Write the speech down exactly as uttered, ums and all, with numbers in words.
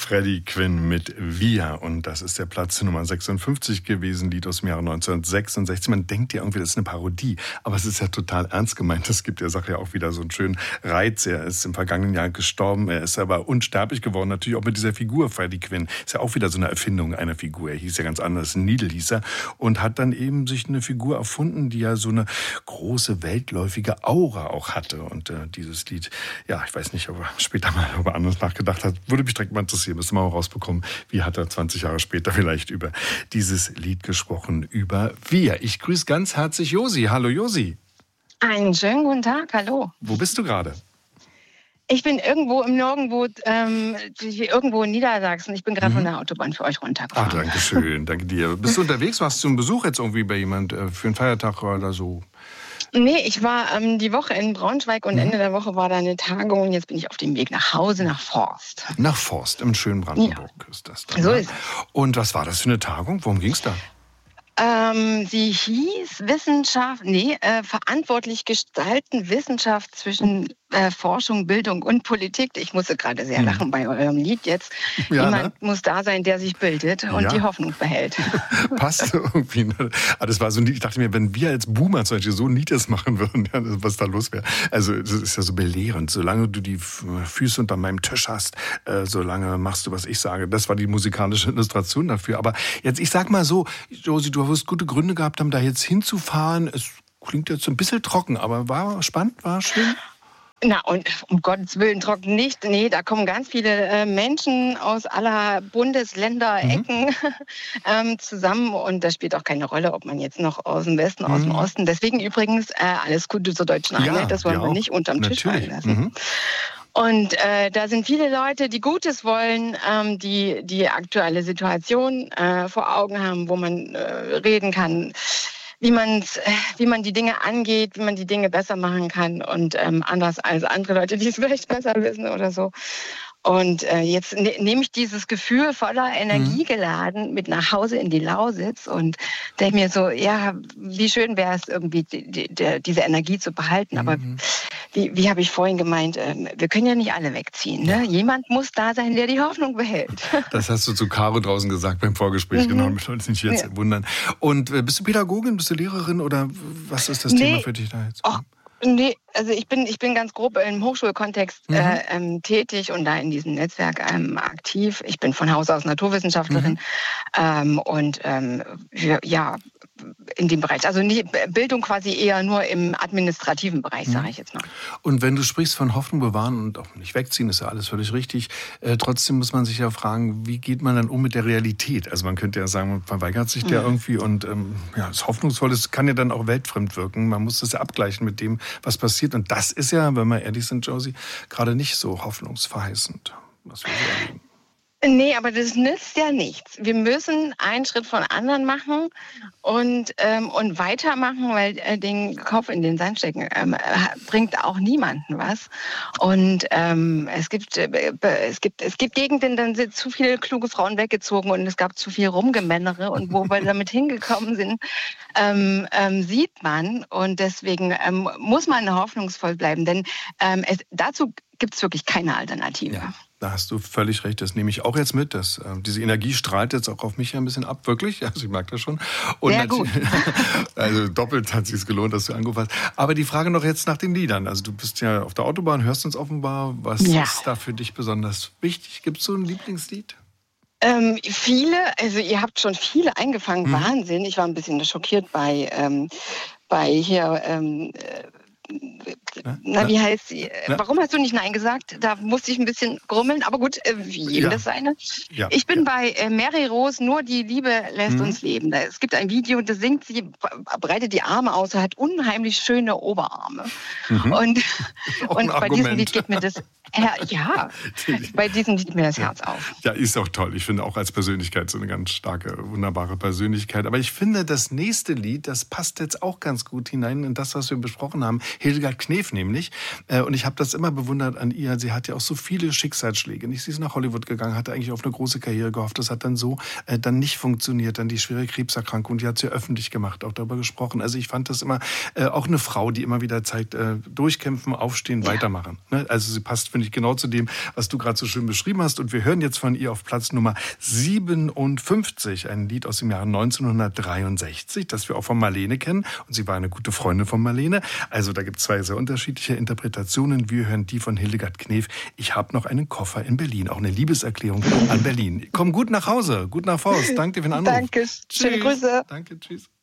Freddie Quinn mit Wir. Und das ist der Platz Nummer sechsundfünfzig gewesen, Lied aus dem Jahre neunzehnhundertsechsundsechzig. Man denkt ja irgendwie, das ist eine Parodie, aber es ist ja total ernst gemeint. Das gibt der Sache ja auch wieder so einen schönen Reiz. Er ist im vergangenen Jahr gestorben, er ist aber unsterblich geworden, natürlich auch mit dieser Figur Freddie Quinn. Ist ja auch wieder so eine Erfindung einer Figur. Er hieß ja ganz anders, Needle hieß er, und hat dann eben sich eine Figur erfunden, die ja so eine große, weltläufige Aura auch hatte. Und äh, dieses Lied, ja, ich weiß nicht, ob er später mal über anderes nachgedacht hat, würde mich direkt mal interessieren, müssen wir mal rausbekommen, wie hat er zwanzig Jahre später vielleicht über dieses Lied gesprochen, über Wir. Ich grüße ganz herzlich Josi. Hallo Josi. Einen schönen guten Tag, hallo. Wo bist du gerade? Ich bin irgendwo im Nirgendwo, ähm, irgendwo in Niedersachsen. Ich bin gerade mhm. von der Autobahn für euch runtergefahren. Ah, danke schön, danke dir. Bist du unterwegs? Warst du einen Besuch jetzt irgendwie bei jemand äh, für einen Feiertag oder so? Nee, ich war ähm, die Woche in Braunschweig und mhm. Ende der Woche war da eine Tagung und jetzt bin ich auf dem Weg nach Hause, nach Forst. Nach Forst, im schönen Brandenburg ja. ist das dann. So ist es. Und was war das für eine Tagung? Worum ging es da? Ähm, sie hieß Wissenschaft, nee, äh, verantwortlich gestalten Wissenschaft zwischen äh, Forschung, Bildung und Politik. Ich musste gerade sehr lachen hm. bei eurem Lied jetzt. Ja, Jemand ne? muss da sein, der sich bildet und ja. die Hoffnung behält. Passt irgendwie. Ne? Aber das war so ein Lied, ich dachte mir, wenn wir als Boomer zum Beispiel so ein Lied das machen würden, ja, was da los wäre. Also das ist ja so belehrend. Solange du die Füße unter meinem Tisch hast, äh, solange machst du, was ich sage. Das war die musikalische Illustration dafür. Aber jetzt, ich sag mal so, Josi, du hast gute Gründe gehabt haben, da jetzt hinzufahren. Es klingt jetzt so ein bisschen trocken, aber war spannend, war schön. Na, und um Gottes Willen trocken nicht. Nee, da kommen ganz viele äh, Menschen aus aller Bundesländer, mhm. Ecken ähm, zusammen. Und das spielt auch keine Rolle, ob man jetzt noch aus dem Westen, mhm. aus dem Osten. Deswegen übrigens äh, alles Gute zur deutschen Einheit. Ja, das wollen wir auch nicht unterm Tisch fallen lassen. Mhm. Und äh, da sind viele Leute, die Gutes wollen, ähm, die die aktuelle Situation äh, vor Augen haben, wo man äh, reden kann, wie man's, äh, wie man die Dinge angeht, wie man die Dinge besser machen kann und ähm, anders als andere Leute, die es vielleicht besser wissen oder so. Und äh, jetzt ne, nehme ich dieses Gefühl voller Energie geladen mit nach Hause in die Lausitz und denke mir so, ja, wie schön wäre es irgendwie, die, die, die, diese Energie zu behalten. Mhm. Aber wie, wie habe ich vorhin gemeint, äh, wir können ja nicht alle wegziehen. Ne? Jemand muss da sein, der die Hoffnung behält. Das hast du zu Caro draußen gesagt beim Vorgespräch, mhm. genau, wir uns nicht jetzt ja. wundern. Und äh, bist du Pädagogin, bist du Lehrerin oder was ist das nee. Thema für dich da jetzt? Oh. Nee, also ich bin, ich bin ganz grob im Hochschulkontext mhm. äh, ähm, tätig und da in diesem Netzwerk ähm, aktiv. Ich bin von Haus aus Naturwissenschaftlerin mhm. ähm, und ähm, ja, in dem Bereich. Also nicht, Bildung quasi eher nur im administrativen Bereich, mhm. sage ich jetzt mal. Und wenn du sprichst von Hoffnung bewahren und auch nicht wegziehen, ist ja alles völlig richtig. Äh, trotzdem muss man sich ja fragen, wie geht man dann um mit der Realität? Also man könnte ja sagen, man verweigert sich mhm. der irgendwie und ähm, ja, das Hoffnungsvolle kann ja dann auch weltfremd wirken. Man muss das ja abgleichen mit dem, was passiert. Und das ist ja, wenn wir ehrlich sind, Josie, gerade nicht so hoffnungsverheißend, was wir so erleben. Nee, aber das nützt ja nichts. Wir müssen einen Schritt von anderen machen und, ähm, und weitermachen, weil äh, den Kopf in den Sand stecken ähm, bringt auch niemanden was. Und ähm, es gibt äh, es gibt es gibt Gegenden, dann sind zu viele kluge Frauen weggezogen und es gab zu viel Rumgemännere und wo wir damit hingekommen sind, ähm, ähm, sieht man und deswegen ähm, muss man hoffnungsvoll bleiben, denn ähm, es, dazu gibt es wirklich keine Alternative. Ja. Da hast du völlig recht, das nehme ich auch jetzt mit. Das, äh, diese Energie strahlt jetzt auch auf mich ein bisschen ab, wirklich. Also ich mag das schon. Und sehr gut. Also doppelt hat es sich gelohnt, dass du angerufen hast. Aber die Frage noch jetzt nach den Liedern. Also du bist ja auf der Autobahn, hörst uns offenbar. Was ja. ist da für dich besonders wichtig? Gibt es so ein Lieblingslied? Ähm, viele, also ihr habt schon viele eingefangen. Hm. Wahnsinn. Ich war ein bisschen schockiert bei, ähm, bei hier... Ähm, Na, wie heißt sie? Na? Warum hast du nicht Nein gesagt? Da musste ich ein bisschen grummeln, aber gut, wie jedem ja. das seine. Ja. Ich bin ja. bei äh, Mary Rose, Nur die Liebe lässt mhm. uns leben. Da, es gibt ein Video, da singt sie, breitet die Arme aus, hat unheimlich schöne Oberarme. Mhm. Und, und bei diesem Lied geht mir das, äh, ja, bei diesem Lied geht mir das Herz auf. Ja, ist auch toll. Ich finde auch als Persönlichkeit so eine ganz starke, wunderbare Persönlichkeit. Aber ich finde, das nächste Lied, das passt jetzt auch ganz gut hinein in das, was wir besprochen haben. Hildegard Knef nämlich. Und ich habe das immer bewundert an ihr. Sie hat ja auch so viele Schicksalsschläge. Nicht? Sie ist nach Hollywood gegangen, hatte eigentlich auf eine große Karriere gehofft. Das hat dann so äh, dann nicht funktioniert. Dann die schwere Krebserkrankung, die hat sie öffentlich gemacht, auch darüber gesprochen. Also ich fand das immer äh, auch eine Frau, die immer wieder zeigt, äh, durchkämpfen, aufstehen, ja. weitermachen. Ne? Also sie passt, finde finde ich genau zu dem, was du gerade so schön beschrieben hast. Und wir hören jetzt von ihr auf Platz Nummer siebenundfünfzig, ein Lied aus dem Jahre neunzehnhundertdreiundsechzig, das wir auch von Marlene kennen. Und sie war eine gute Freundin von Marlene. Also da gibt es zwei sehr unterschiedliche Interpretationen. Wir hören die von Hildegard Knef. Ich habe noch einen Koffer in Berlin. Auch eine Liebeserklärung an Berlin. Komm gut nach Hause, gut nach Faust. Danke dir für den Anruf. Danke, schöne Tschüss. Grüße. Danke, tschüss.